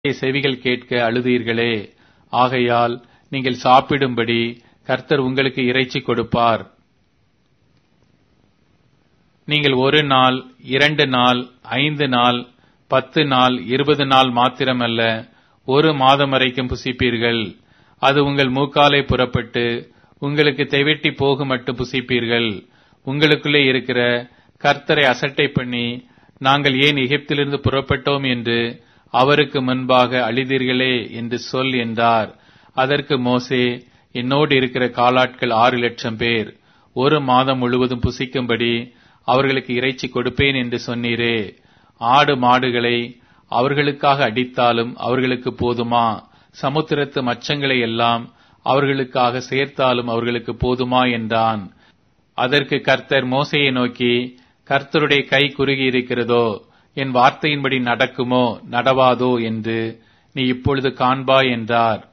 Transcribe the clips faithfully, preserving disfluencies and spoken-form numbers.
செவிகள் கேட்க அழுதீர்களே. ஆகையால் நீங்கள் சாப்பிடும்படி கர்த்தர் உங்களுக்கு இறைச்சி கொடுப்பார். நீங்கள் ஒரு நாள், இரண்டு நாள், ஐந்து நாள், பத்து நாள், இருபது நாள் மாத்திரமல்ல, ஒரு மாதம் வரைக்கும் புசிப்பீர்கள். அது உங்கள் மூக்காலை புறப்பட்டு உங்களுக்கு தெவிட்டி போகும் மட்டும் புசிப்பீர்கள். உங்களுக்குள்ளே இருக்கிற கர்த்தரை அசட்டை பண்ணி, நாங்கள் ஏன் எகிப்திலிருந்து புறப்பட்டோம் என்று அவருக்கு முன்பாக அழிதீர்களே என்று சொல் என்றார். அதற்கு மோசே, என்னோடு இருக்கிற காலாட்கள் ஆறு லட்சம் பேர், ஒரு மாதம் முழுவதும் புசிக்கும்படி அவர்களுக்கு இறைச்சி கொடுப்பேன் என்று சொன்னீரே. ஆடு மாடுகளை அவர்களுக்காக அடித்தாலும் அவர்களுக்கு போதுமா? சமுத்திரத்து மச்சங்களை எல்லாம் அவர்களுக்காக சேர்த்தாலும் அவர்களுக்கு போதுமா என்றான். அதற்கு கர்த்தர் மோசேயை நோக்கி, கர்த்தருடைய கை குறுகி இருக்கிறதோ, என் வார்த்தையின்படி நடக்குமோ நடவாதோ என்று நீ இப்பொழுது காண்பாய் என்றார்.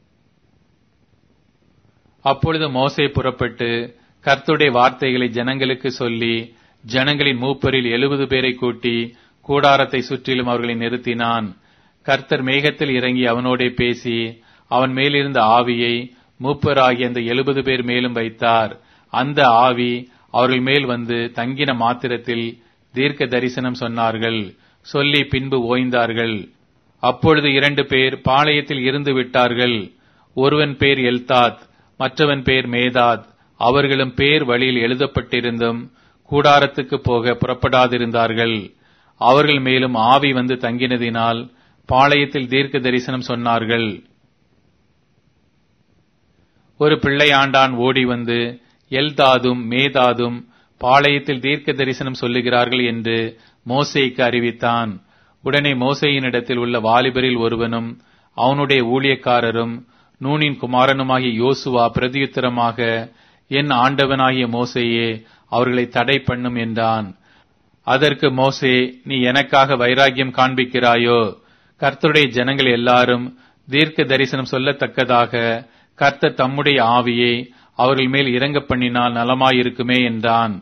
அப்பொழுது மோசே புறப்பட்டு கர்த்தருடைய வார்த்தைகளை ஜனங்களுக்கு சொல்லி, ஜனங்களின் மூப்பரில் எழுபது பேரை கூட்டி கூடாரத்தை சுற்றிலும் அவர்களை நிறுத்தினான். கர்த்தர் மேகத்தில் இறங்கி அவனோடே பேசி, அவன் மேலிருந்த ஆவியை மூப்பராகி அந்த எழுபது பேர் மேலும் வைத்தார். அந்த ஆவி அவர்கள் மேல் வந்து தங்கின மாத்திரத்தில் தீர்க்க தரிசனம் சொன்னார்கள். சொல்லி பின்பு ஓய்ந்தார்கள். அப்பொழுது இரண்டு பேர் பாளையத்தில் இருந்து விட்டார்கள். ஒருவன் பேர் எல்தாத், மற்றவன் பேர் மேதாத். அவர்களும் பேர் வழியில் எழுதப்பட்டிருந்தும் கூடாரத்துக்கு போக புறப்படாதிருந்தார்கள். அவர்கள் மேலும் ஆவி வந்து தங்கினதினால் பாளையத்தில் தீர்க்க தரிசனம் சொன்னார்கள். ஒரு பிள்ளையாண்டான் ஓடி வந்து, எல்தாதும் மேதாதும் பாளையத்தில் தீர்க்க தரிசனம் சொல்லுகிறார்கள் என்று மோசேக்கு அறிவித்தான். உடனே மோசேயினிடத்தில் உள்ள வாலிபரில் ஒருவனும் அவனுடைய ஊழியக்காரரும் நூனின் குமாரனுமாகிய யோசுவா பிரதியுத்தரமாக, என் ஆண்டவனாகிய மோசேயே, அவர்களை தடை பண்ணும் என்றான். அதற்கு மோசே, நீ எனக்காக வைராக்கியம் காண்பிக்கிறாயோ? கர்த்தருடைய ஜனங்கள் எல்லாரும் தீர்க்க தரிசனம் சொல்லத்தக்கதாக கர்த்தர் தம்முடைய ஆவியை அவர்கள் மேல் இறங்க பண்ணினால் நலமாயிருக்குமே என்றான்.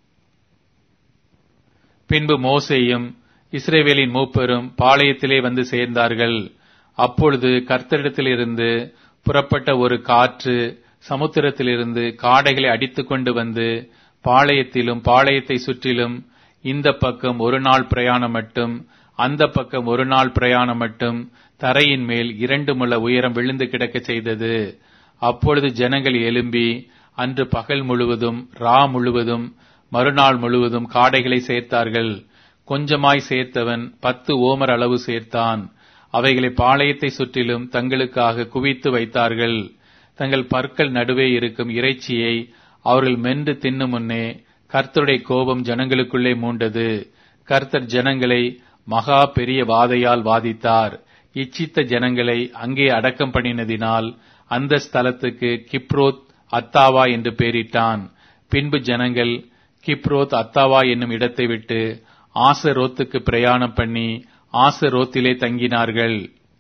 பின்பு மோசேயும் இஸ்ரவேலின் மூப்பரும் பாளையத்திலே வந்து சேர்ந்தார்கள். அப்பொழுது கர்த்தரிடத்திலிருந்து புறப்பட்ட ஒரு காற்று சமுத்திரத்திலிருந்து காடைகளை அடித்துக் கொண்டு வந்து பாளையத்திலும் பாளையத்தை சுற்றிலும் இந்த பக்கம் ஒரு நாள் பிரயாணம் மட்டும் அந்த பக்கம் ஒரு நாள் பிரயாணம் மட்டும் தரையின் மேல் இரண்டு முழ உயரம் விழுந்து கிடக்க செய்தது. அப்பொழுது ஜனங்கள் எழும்பி அன்று பகல் முழுவதும் ரா முழுவதும் மறுநாள் முழுவதும் காடைகளை சேர்த்தார்கள். கொஞ்சமாய் சேர்த்தவன் பத்து ஓமர் அளவு சேர்த்தான். அவைகளை பாளையத்தை சுற்றிலும் தங்களுக்காக குவித்து வைத்தார்கள். தங்கள் பற்கள் நடுவே இருக்கும் இறைச்சியை அவர்கள் மென்று தின்னும் முன்னே கர்த்தருடைய கோபம் ஜனங்களுக்குள்ளே மூண்டது. கர்த்தர் ஜனங்களை மகா பெரிய வாதையால் வாதித்தார். இச்சித்த ஜனங்களை அங்கே அடக்கம் பண்ணினதினால் அந்த ஸ்தலத்துக்கு கிப்ரோத் அத்தாவா என்று பெயரிட்டான். பின்பு ஜனங்கள் கிப்ரோத் அத்தாவா என்னும் இடத்தை விட்டு ஆசரோத்துக்கு பிரயாணம் பண்ணி ஆசரோத்திலே தங்கினார்கள்.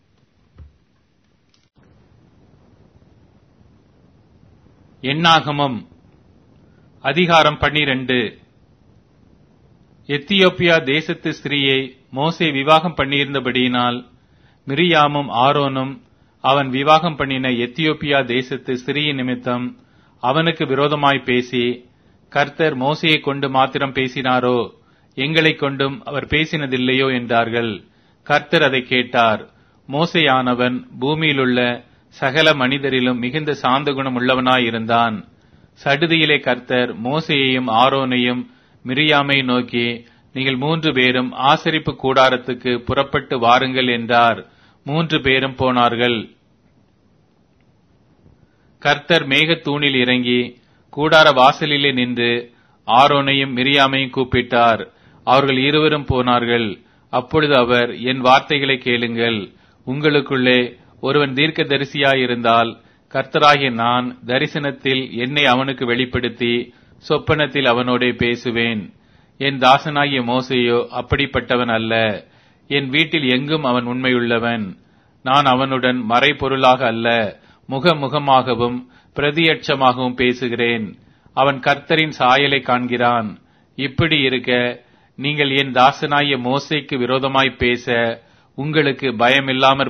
எண்ணாகமம் அதிகாரம் பன்னிரண்டு. எத்தியோப்பியா தேசத்து ஸ்திரீயை மோசே விவாகம் பண்ணியிருந்தபடியினால் மிரியாமும் ஆரோனும் அவன் விவாகம் பண்ணின எத்தியோப்பியா தேசத்து ஸ்திரீயின் நிமித்தம் அவனுக்கு விரோதமாய் பேசி, கர்த்தர் மோசையை கொண்டு மாத்திரம் பேசினாரோ, எங்களை கொண்டும் அவர் பேசினதில்லையோ என்றார்கள். கர்த்தர் அதை கேட்டார். மோசேயானவன் பூமியிலுள்ள சகல மனிதரிலும் மிகுந்த சாந்த குணம் உள்ளவனாயிருந்தான். சடுதியிலே கர்த்தர் மோசேயையும் ஆரோனையும் மிரியாமை நோக்கி, நீங்கள் மூன்று பேரும் ஆசரிப்பு கூடாரத்துக்கு புறப்பட்டு வாருங்கள் என்றார். மூன்று பேரும் போனார்கள். கர்த்தர் மேகத்தூணில் இறங்கி கூடார வாசலிலே நின்று ஆரோனையும் மிரியாமையும் கூப்பிட்டார். அவர்கள் இருவரும் போனார்கள். அப்பொழுது அவர், என் வார்த்தைகளை கேளுங்கள். உங்களுக்குள்ளே ஒருவன் தீர்க்கதரிசியாயிருந்தால் கர்த்தராகிய நான் தரிசனத்தில் என்னை அவனுக்கு வெளிப்படுத்தி சொப்பனத்தில் அவனோடே பேசுவேன். என் தாசனாகிய மோசேயோ அப்படிப்பட்டவன் அல்ல. என் வீட்டில் எங்கும் அவன் உண்மையுள்ளவன். நான் அவனுடன் மறைபொருளாக அல்ல, முகமுகமாகவும் பிரதியட்சமாகவும் பேசுகிறேன். அவன் கர்த்தரின் சாயலை காண்கிறான். இப்படி இருக்க நீங்கள் என் தாசனாகிய மோசேக்கு விரோதமாய் பேச உங்களுக்கு பயமில்லாமற்